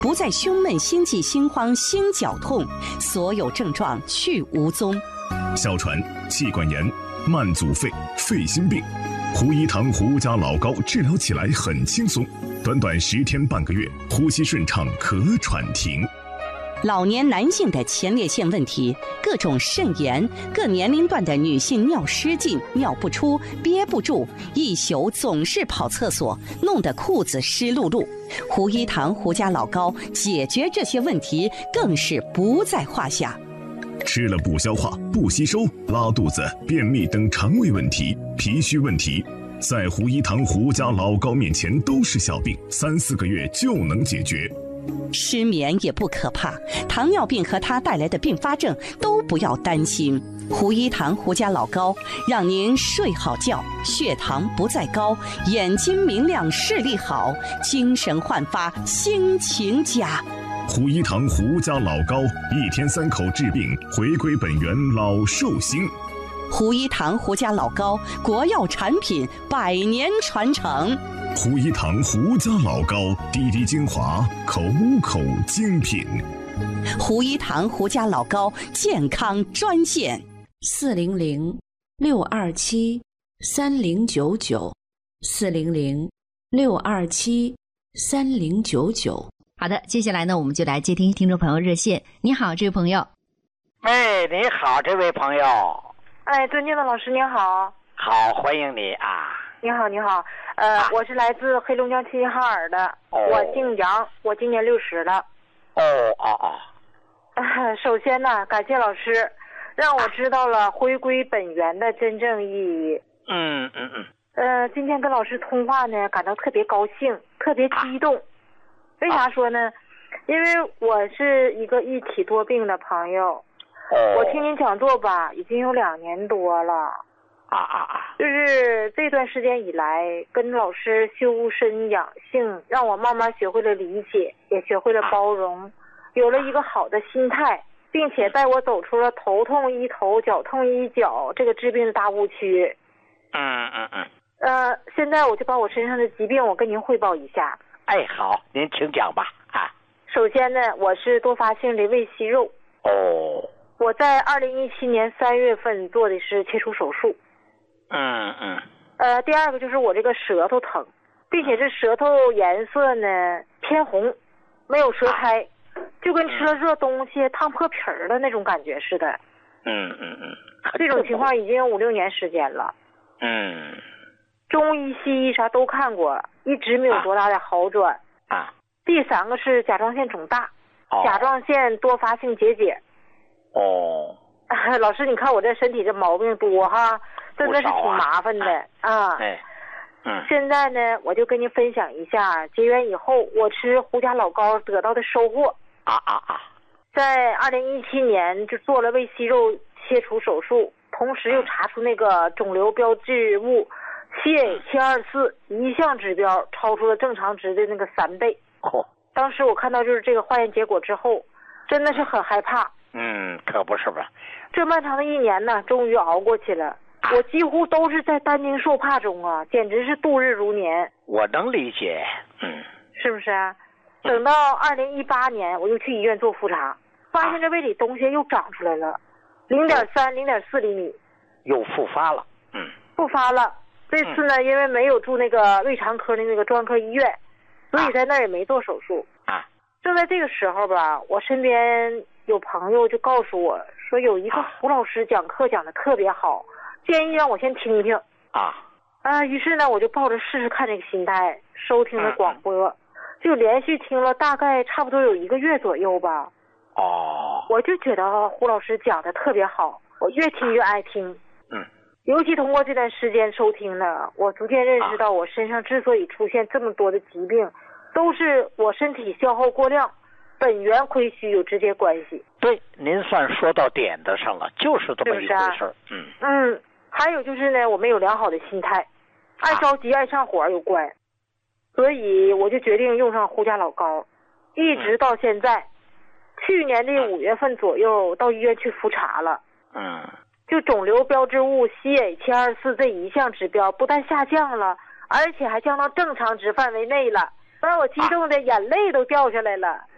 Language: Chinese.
不再胸闷、心悸、心慌、心绞痛，所有症状去无踪。 哮喘、气管炎、慢阻肺、肺心病，胡一堂胡家老膏治疗起来很轻松，短短10天半个月，呼吸顺畅，咳喘停。 老年男性的前列腺问题，各种肾炎，各年龄段的女性尿失禁、尿不出、憋不住，一宿总是跑厕所，弄得裤子湿漉漉。胡一堂胡家老膏解决这些问题更是不在话下。 吃了不消化、不吸收、拉肚子、便秘等肠胃问题、脾虚问题，在胡一堂胡家老膏面前都是小病，3、4个月就能解决。 失眠也不可怕，糖尿病和它带来的并发症都不要担心。胡一堂胡家老膏让您睡好觉，血糖不再高，眼睛明亮，视力好，精神焕发，心情佳。 胡一堂胡家老膏，1天3口治病，回归本源，老寿星。 胡一堂胡家老膏，国药产品，100年传承。 胡一堂胡家老膏，滴滴精华，口口精品。 胡一堂胡家老膏健康专线 ：400-627-3099，400-627-3099。好的，接下来呢，我们就来接听听众朋友热线。你好，这位朋友。 哎，你好，这位朋友。 哎，尊敬的老师您好。 好，欢迎你啊。 你好，你好。我是来自黑龙江齐齐哈尔的，我姓杨，我今年60了。首先呢，感谢老师，让我知道了回归本源的真正意义。今天跟老师通话呢，感到特别高兴，特别激动。为啥说呢？因为我是一个一体多病的朋友。我听您讲座吧，已经有2年多了。就是这段时间以来，跟老师修身养性，让我慢慢学会了理解，也学会了包容，有了一个好的心态，并且带我走出了头痛医头、脚痛医脚这个治病的大误区。现在我就把我身上的疾病我跟您汇报一下。 哎，好，您请讲吧。 首先呢，我是多发性的胃息肉。我在2017年3月份做的是切除手术。第二个就是我这个舌头疼，并且这舌头颜色呢偏红，没有舌苔，就跟吃了热东西烫破皮儿的那种感觉似的。这种情况已经有5、6年时间了。中医西医啥都看过，一直没有多大的好转。第3个是甲状腺肿大，甲状腺多发性结节。老师，你看我这身体这毛病多哈，真的是挺麻烦的啊。现在呢，我就跟您分享一下结缘以后我吃胡家老膏得到的收获。在2017年就做了胃息肉切除手术，同时又查出那个肿瘤标志物 CA724 一项指标超出了正常值的那个3倍。当时我看到就是这个化验结果之后，真的是很害怕。 可不是吧？ 这漫长的1年呢，终于熬过去了。我几乎都是在担惊受怕中啊，简直是度日如年。 我能理解。 是不是啊？等到2018年，我又去医院做复查，发现这胃里东西又长出来了，0.3、0.4厘米， 又复发了。 复发了。这次呢，因为没有住那个胃肠科的那个专科医院，所以在那儿也没做手术。正在这个时候吧，我身边有朋友就告诉我说，有一个胡老师讲课讲的特别好，建议让我先听听。于是呢，我就抱着试试看这个心态收听了广播，就连续听了大概差不多有1个月左右吧。我就觉得胡老师讲的特别好，我越听越爱听。尤其通过这段时间收听呢，我逐渐认识到我身上之所以出现这么多的疾病，都是我身体消耗过量，本源亏虚有直接关系。 对，您算说到点子上了，就是这么一回事儿。 还有就是呢，我没有良好的心态，爱着急爱上火有关，所以我就决定用上胡家老膏，一直到现在。去年的5月份左右到医院去复查了。就肿瘤标志物 CA724 这一项指标不但下降了，而且还降到正常值范围内了，把我激动的眼泪都掉下来了。